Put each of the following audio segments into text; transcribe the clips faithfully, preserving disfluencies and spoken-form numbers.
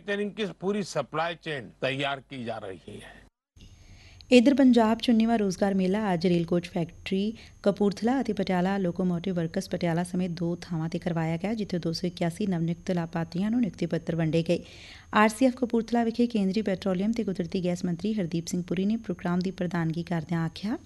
इनकी पूरी supply chain तैयार की जा रही है। इधर पंजाब च उन्नीवां रोज़गार मेला अज रेल कोच फैक्टरी कपूरथला ਅਤੇ ਪਟਿਆਲਾ ਲੋਕੋਮੋਟਿਵ ਵਰਕਸ ਪਟਿਆਲਾ ਸਮੇਤ ਦੋ ਥਾਵਾਂ ਤੇ ਕਰਵਾਇਆ ਗਿਆ, ਜਿੱਥੇ ਦੋ ਸੌ ਇਕਿਆਸੀ ਨਵਨਿਯੁਕਤ ਲਾਭਪਾਤਰੀਆਂ ਨੂੰ ਨਿਯੁਕਤੀ ਪੱਤਰ ਵੰਡੇ ਗਏ। ਆਰਸੀਐਫ ਕਪੂਰਥਲਾ ਵਿਖੇ ਕੇਂਦਰੀ ਪੈਟਰੋਲੀਅਮ ਤੇ ਕੁਦਰਤੀ ਗੈਸ ਮੰਤਰੀ ਹਰਦੀਪ ਸਿੰਘ ਪੁਰੀ ਨੇ ਪ੍ਰੋਗਰਾਮ ਦੀ ਪ੍ਰਧਾਨਗੀ ਕਰਦਿਆਂ ਆਖਿਆ,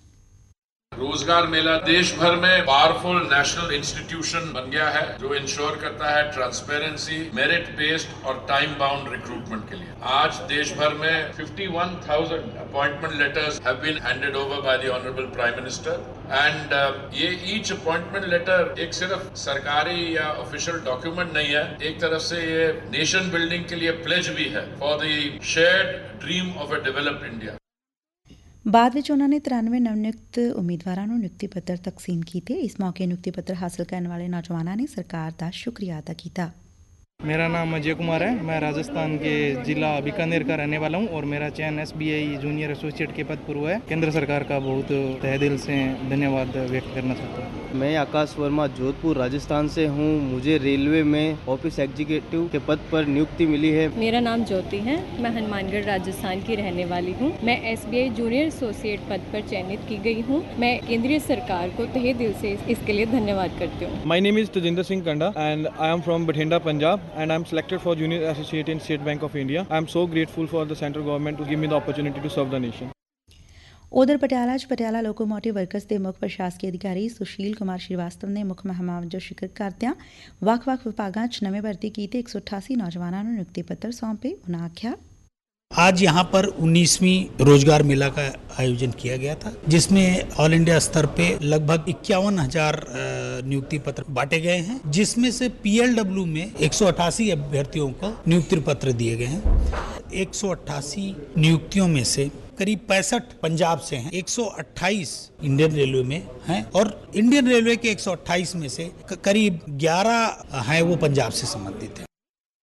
रोजगार मेला देश भर में पावरफुल नेशनल इंस्टीट्यूशन बन गया है जो इंश्योर करता है ट्रांसपेरेंसी, मेरिट बेस्ड और टाइम बाउंड रिक्रूटमेंट के लिए। आज देश भर में इक्यावन हज़ार appointment letters have been handed over by the honourable prime minister and ये ईच अपॉइंटमेंट लेटर एक सिर्फ सरकारी या ऑफिशियल डॉक्यूमेंट नहीं है, एक तरफ से ये नेशन बिल्डिंग के लिए प्लेज भी है for the shared dream of a developed India. ਬਾਅਦ ਵਿੱਚ ਉਹਨਾਂ ਨੇ ਤਰਾਨਵੇਂ ਨਵਨਿਯੁਕਤ ਉਮੀਦਵਾਰਾਂ ਨੂੰ ਨਿਯੁਕਤੀ ਪੱਤਰ ਤਕਸੀਮ ਕੀਤੇ। ਇਸ ਮੌਕੇ ਨਿਯੁਕਤੀ ਪੱਤਰ ਹਾਸਲ ਕਰਨ ਵਾਲੇ ਨੌਜਵਾਨਾਂ ਨੇ ਸਰਕਾਰ ਦਾ ਸ਼ੁਕਰੀਆ ਅਦਾ ਕੀਤਾ। मेरा नाम अजय कुमार है, मैं राजस्थान के जिला बीकानेर का रहने वाला हूँ और मेरा चयन एसबीआई जूनियर एसोसिएट के पद पर हुआ है। केंद्र सरकार का बहुत तहे दिल से धन्यवाद व्यक्त करना चाहता हूँ। मैं आकाश वर्मा जोधपुर राजस्थान से हूँ। मुझे रेलवे में ऑफिस एग्जीक्यूटिव के पद पर नियुक्ति मिली है। मेरा नाम ज्योति है, मैं हनुमानगढ़ राजस्थान की रहने वाली हूँ। मैं एसबीआई जूनियर एसोसिएट पद पर चयनित की गई हूँ। मैं केंद्रीय सरकार को तहे दिल से इसके लिए धन्यवाद करती हूँ। My name is Tajinder Singh Kanda and I am from Bathinda, Punjab and I am selected for junior associate in State Bank of India. I am so grateful for the central government to give me the opportunity to serve the nation. ਉਧਰ ਪਟਿਆਲਾ 'ਚ Patiala locomotive works ਦੇ ਮੁੱਖ ਪ੍ਰਸ਼ਾਸਕੀ ਅਧਿਕਾਰੀ ਸੁਸ਼ੀਲ ਕੁਮਾਰ ਸ਼੍ਰੀਵਾਸਤਵ ਨੇ ਮੁੱਖ ਮਹਿਮਾਨ ਵਜੋਂ ਸ਼ਿਰਕਤ ਕਰਦਿਆਂ ਵੱਖ-ਵੱਖ ਵਿਭਾਗਾਂ 'ਚ ਨਵੇਂ ਭਰਤੀ ਕੀਤੇ एक सौ अट्ठासी ਨੌਜਵਾਨਾਂ ਨੂੰ ਨਿਯੁਕਤੀ ਪੱਤਰ ਸੌਂਪੇ। ਉਨ੍ਹਾਂ ਆਖਿਆ, आज यहाँ पर उन्नीसवीं रोजगार मेला का आयोजन किया गया था, जिसमें ऑल इंडिया स्तर पे लगभग इक्यावन हजार नियुक्ति पत्र बांटे गए हैं, जिसमें से पीएलडब्ल्यू में एक सौ अट्ठासी अभ्यर्थियों को नियुक्ति पत्र दिए गए हैं। एक सौ अट्ठासी नियुक्तियों में से करीब पैंसठ पंजाब से हैं, एक सौ अट्ठाईस इंडियन रेलवे में हैं और इंडियन रेलवे के एक सौ अट्ठाईस में से करीब ग्यारह हैं वो पंजाब से संबंधित हैं।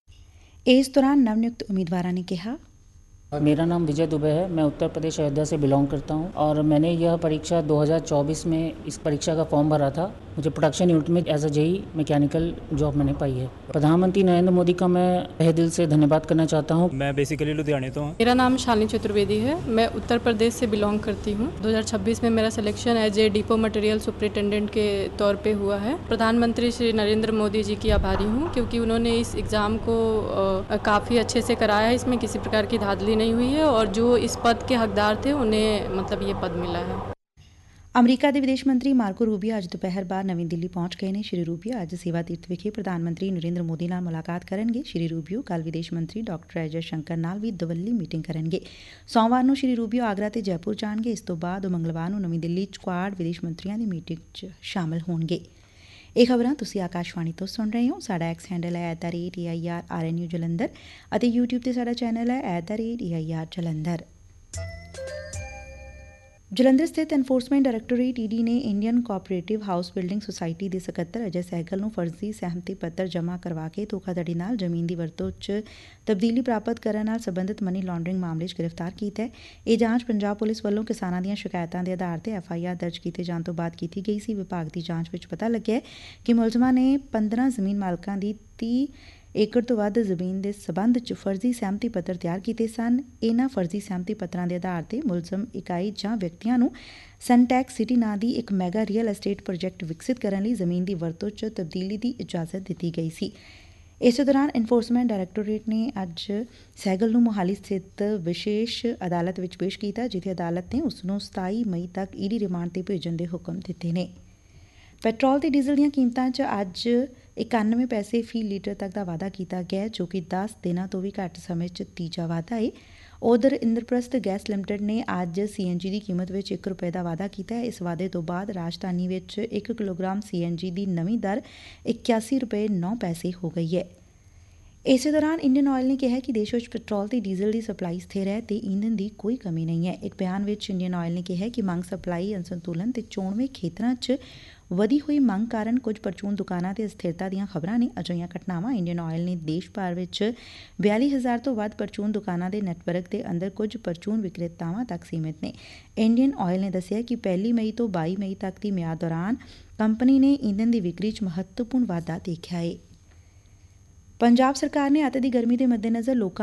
इस दौरान नवनियुक्त उम्मीदवारों ने कहा, मेरा नाम विजय दुबे है, मैं उत्तर प्रदेश अयोध्या से बिलोंग करता हूं और मैंने यह परीक्षा दो हज़ार चौबीस में इस परीक्षा का फॉर्म भरा था। मुझे प्रोडक्शन यूनिट में as a JEE mechanical job मैंने पाई है। प्रधानमंत्री नरेंद्र मोदी का मैं तहे दिल से धन्यवाद करना चाहता हूं। मैं बेसिकली लुधियाने तो हूं। मेरा नाम शालिनी चतुर्वेदी है, मैं उत्तर प्रदेश से बिलोंग करती हूं। दो हज़ार छब्बीस में मेरा selection as a depot material superintendent के तौर पे हुआ है। प्रधानमंत्री श्री नरेंद्र मोदी जी की आभारी हूं क्योंकि उन्होंने इस एग्ज़ाम को काफ़ी अच्छे से कराया है, इसमें किसी प्रकार की धांधली नहीं हुई है और जो इस पद के हकदार थे उन्हें मतलब ये पद मिला है। ਅਮਰੀਕਾ ਦੇ ਵਿਦੇਸ਼ ਮੰਤਰੀ ਮਾਰਕੋ ਰੂਬੀਓ ਅੱਜ ਦੁਪਹਿਰ ਬਾਅਦ ਨਵੀਂ ਦਿੱਲੀ ਪਹੁੰਚ ਗਏ ਨੇ। ਸ਼੍ਰੀ ਰੂਬੀਓ ਅੱਜ ਸੇਵਾ ਤੀਰਥ ਵਿਖੇ ਪ੍ਰਧਾਨ ਮੰਤਰੀ ਨਰਿੰਦਰ ਮੋਦੀ ਨਾਲ ਮੁਲਾਕਾਤ ਕਰਨਗੇ। ਸ਼੍ਰੀ ਰੂਬੀਓ ਕੱਲ੍ਹ ਵਿਦੇਸ਼ ਮੰਤਰੀ ਡਾਕਟਰ ਐਸ ਜੈਸ਼ੰਕਰ ਨਾਲ ਵੀ ਦਵੱਲੀ ਮੀਟਿੰਗ ਕਰਨਗੇ। ਸੋਮਵਾਰ ਨੂੰ ਸ਼੍ਰੀ ਰੂਬੀਓ ਆਗਰਾ ਤੇ ਜੈਪੁਰ ਜਾਣਗੇ। ਇਸ ਤੋਂ ਬਾਅਦ ਉਹ ਮੰਗਲਵਾਰ ਨੂੰ ਨਵੀਂ ਦਿੱਲੀ 'ਚ ਕੁਆਡ ਵਿਦੇਸ਼ ਮੰਤਰੀਆਂ ਦੀ ਮੀਟਿੰਗ 'ਚ ਸ਼ਾਮਲ ਹੋਣਗੇ। ਇਹ ਖਬਰਾਂ ਤੁਸੀਂ ਆਕਾਸ਼ਵਾਣੀ ਤੋਂ ਸੁਣ ਰਹੇ ਹੋ। ਸਾਡਾ ਐਕਸ ਹੈਂਡਲ ਹੈ at the rate A I R R N U Jalandhar ਅਤੇ ਯੂਟਿਊਬ ਤੇ ਸਾਡਾ ਚੈਨਲ ਹੈ at the rate A I R Jalandhar. Jalandhar ਸਥਿਤ ਐਨਫੋਰਸਮੈਂਟ ਡਾਇਰੈਕਟੋਰੇਟ ਈ ਡੀ ਨੇ Indian cooperative house building society ਦੇ ਸਕੱਤਰ ਅਜੇ ਸਹਿਗਲ ਨੂੰ ਫਰਜ਼ੀ ਸਹਿਮਤੀ ਪੱਤਰ ਜਮ੍ਹਾਂ ਕਰਵਾ ਕੇ ਧੋਖਾਧੜੀ ਨਾਲ ਜ਼ਮੀਨ ਦੀ ਵਰਤੋਂ 'ਚ ਤਬਦੀਲੀ ਪ੍ਰਾਪਤ ਕਰਨ ਨਾਲ ਸਬੰਧਤ ਮਨੀ ਲਾਂਡਰਿੰਗ ਮਾਮਲੇ 'ਚ ਗ੍ਰਿਫਤਾਰ ਕੀਤਾ ਹੈ। ਇਹ ਜਾਂਚ ਪੰਜਾਬ ਪੁਲਿਸ ਵੱਲੋਂ ਕਿਸਾਨਾਂ ਦੀਆਂ ਸ਼ਿਕਾਇਤਾਂ ਦੇ ਆਧਾਰ ਤੇ ਐਫ ਆਈ ਆਰ ਦਰਜ ਕੀਤੇ ਜਾਣ ਤੋਂ ਬਾਅਦ ਕੀਤੀ ਗਈ ਸੀ। ਵਿਭਾਗ ਦੀ ਜਾਂਚ ਵਿੱਚ ਪਤਾ ਲੱਗਿਆ ਕਿ ਮੁਲਜ਼ਮਾਂ ਨੇ ਪੰਦਰਾਂ ਜ਼ਮੀਨ ਮਾਲਕਾਂ ਦੀ ਤੀਹ ਏਕੜ ਤੋਂ ਵੱਧ ਜ਼ਮੀਨ ਦੇ ਸਬੰਧ 'ਚ ਫਰਜ਼ੀ ਸਹਿਮਤੀ ਪੱਤਰ ਤਿਆਰ ਕੀਤੇ ਸਨ। ਇਹਨਾਂ ਫਰਜ਼ੀ ਸਹਿਮਤੀ ਪੱਤਰਾਂ ਦੇ ਆਧਾਰ ਤੇ ਮੁਲਜ਼ਮ ਇਕਾਈ ਜਾਂ ਵਿਅਕਤੀਆਂ ਨੂੰ ਸਨਟੈਕਸ ਸਿਟੀ ਨਾਂ ਦੀ ਇੱਕ ਮੈਗਾ ਰੀਅਲ ਐਸਟੇਟ ਪ੍ਰੋਜੈਕਟ ਵਿਕਸਿਤ ਕਰਨ ਲਈ ਜ਼ਮੀਨ ਦੀ ਵਰਤੋਂ 'ਚ ਤਬਦੀਲੀ ਦੀ ਇਜਾਜ਼ਤ ਦਿੱਤੀ ਗਈ ਸੀ। ਇਸੇ ਦੌਰਾਨ ਐਨਫੋਰਸਮੈਂਟ ਡਾਇਰੈਕਟੋਰੇਟ ਨੇ ਅੱਜ ਸਹਿਗਲ ਨੂੰ ਮੋਹਾਲੀ ਸਥਿਤ ਵਿਸ਼ੇਸ਼ ਅਦਾਲਤ ਵਿੱਚ ਪੇਸ਼ ਕੀਤਾ, ਜਿੱਥੇ ਅਦਾਲਤ ਨੇ ਉਸ ਨੂੰ ਸਤਾਈ ਮਈ ਤੱਕ ਈ ਡੀ ਰਿਮਾਂਡ ਤੇ ਭੇਜਣ ਦੇ ਹੁਕਮ ਦਿੱਤੇ ਨੇ। ਪੈਟਰੋਲ ਤੇ ਡੀਜ਼ਲ ਦੀਆਂ ਕੀਮਤਾਂ 'ਚ ਅੱਜ ਇਕਾਨਵੇਂ ਪੈਸੇ ਫੀ ਲੀਟਰ ਤੱਕ ਦਾ ਵਾਧਾ ਕੀਤਾ ਗਿਆ, ਜੋ ਕਿ ਦਸ ਦਿਨਾਂ ਤੋਂ ਵੀ ਘੱਟ ਸਮੇਂ 'ਚ ਤੀਜਾ ਵਾਧਾ ਹੈ। ਉਧਰ ਇੰਦਰਪ੍ਰਸਥ ਗੈਸ ਲਿਮਟਿਡ ਨੇ ਅੱਜ ਸੀ ਐਨ ਜੀ ਦੀ ਕੀਮਤ ਵਿੱਚ ਇੱਕ ਰੁਪਏ ਦਾ ਵਾਧਾ ਕੀਤਾ ਹੈ। ਇਸ ਵਾਧੇ ਤੋਂ ਬਾਅਦ ਰਾਜਧਾਨੀ ਵਿੱਚ ਇੱਕ ਕਿਲੋਗ੍ਰਾਮ ਸੀ ਐਨ ਜੀ ਦੀ ਨਵੀਂ ਦਰ ਇਕਿਆਸੀ ਰੁਪਏ ਨੌ ਪੈਸੇ ਹੋ ਗਈ ਹੈ। ਇਸੇ ਦੌਰਾਨ ਇੰਡੀਅਨ ਆਇਲ ਨੇ ਕਿਹਾ ਕਿ ਦੇਸ਼ ਵਿੱਚ ਪੈਟਰੋਲ ਤੇ ਡੀਜ਼ਲ ਦੀ ਸਪਲਾਈ ਸਥਿਰ ਹੈ ਤੇ ਈਂਧਨ ਦੀ ਕੋਈ ਕਮੀ ਨਹੀਂ ਹੈ। ਇੱਕ ਬਿਆਨ ਵਿੱਚ ਇੰਡੀਅਨ ਆਇਲ ਨੇ ਕਿਹਾ ਕਿ ਮੰਗ ਸਪਲਾਈ ਅਸੰਤੁਲਨ ਤੇ ਚੋਣਵੇਂ ਖੇਤਰਾਂ 'ਚ ਵਧੀ ਹੋਈ ਮੰਗ ਕਾਰਨ ਕੁਝ ਪਰਚੂਨ ਦੁਕਾਨਾਂ ਤੇ ਅਸਥਿਰਤਾ ਦੀਆਂ ਖਬਰਾਂ ਨੇ। ਅਜਿਹੀਆਂ ਘਟਨਾਵਾਂ ਇੰਡੀਅਨ ਆਇਲ ਨੇ ਦੇਸ਼ ਭਰ ਵਿੱਚ ਬਿਆਲੀ ਹਜ਼ਾਰ ਤੋਂ ਵੱਧ ਪਰਚੂਨ ਦੁਕਾਨਾਂ ਦੇ ਨੈਟਵਰਕ ਦੇ ਅੰਦਰ ਕੁਝ ਪਰਚੂਨ ਵਿਕਰੇਤਾਵਾਂ ਤੱਕ ਸੀਮਿਤ ਨੇ। ਇੰਡੀਅਨ ਆਇਲ ਨੇ ਦੱਸਿਆ ਕਿ ਪਹਿਲੀ ਮਈ ਤੋਂ ਬਾਈ ਮਈ ਤੱਕ ਦੀ ਮਿਆਦ ਦੌਰਾਨ ਕੰਪਨੀ ਨੇ ਈਂਧਨ ਦੀ ਵਿਕਰੀ 'ਚ ਮਹੱਤਵਪੂਰਨ ਵਾਧਾ ਦੇਖਿਆ ਹੈ। ਪੰਜਾਬ ਸਰਕਾਰ ਨੇ ਅੱਤ ਦੀ ਗਰਮੀ ਦੇ ਮੱਦੇਨਜ਼ਰ ਲੋਕਾਂ